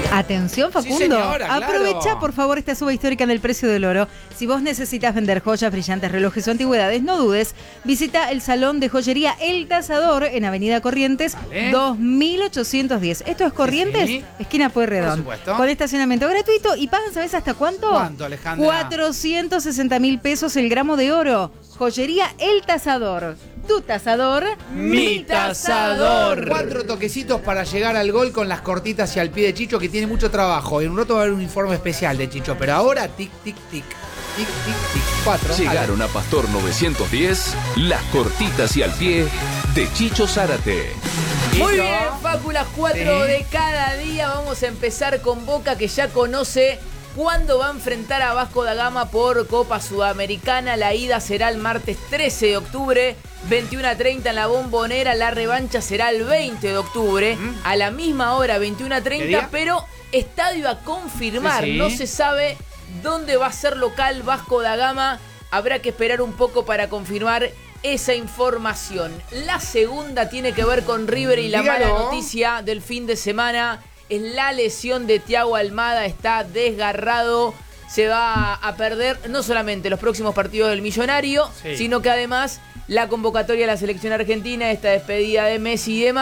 Atención, Facundo. Sí, señora, claro. Aprovecha, por favor, esta suba histórica en el precio del oro. Si vos necesitas vender joyas, brillantes, relojes o antigüedades, no dudes. Visita el Salón de Joyería El Tasador en Avenida Corrientes, 2810. Esto es Corrientes, Sí. esquina Pueyrredón. Por supuesto. Con estacionamiento gratuito y pagan, ¿sabes hasta cuánto? ¿Cuánto, Alejandra? 460.000 pesos el gramo de oro. Joyería El Tasador. Tu tasador, Mi tasador. 4 toquecitos para llegar al gol con las cortitas y al pie de Chicho, que tiene mucho trabajo. En un rato va a haber un informe especial de Chicho, pero ahora tic, tic, tic. Tic, tic, tic. 4. Llegaron a Pastor 910, las cortitas y al pie de Chicho Zárate. Muy bien, Facu, las 4 Sí. de cada día. Vamos a empezar con Boca, que ya conoce cuándo va a enfrentar a Vasco da Gama por Copa Sudamericana. La ida será el martes 13 de octubre, 21:30 en la Bombonera. La revancha será el 20 de octubre, a la misma hora, ¿Qué 21:30, día? pero estadio a confirmar. Sí, sí. No se sabe dónde va a ser local Vasco da Gama. Habrá que esperar un poco para confirmar esa información. La segunda tiene que ver con River y la Dígalo. mala noticia del fin de semana es la lesión de Thiago Almada. Está desgarrado, se va a perder no solamente los próximos partidos del Millonario, Sí. sino que además la convocatoria a la selección argentina, esta despedida de Messi y demás.